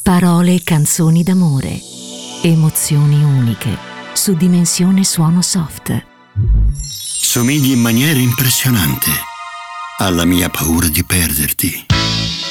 Parole e canzoni d'amore. Emozioni uniche. Su Dimensione Suono Soft. Somigli in maniera impressionante alla mia paura di perderti.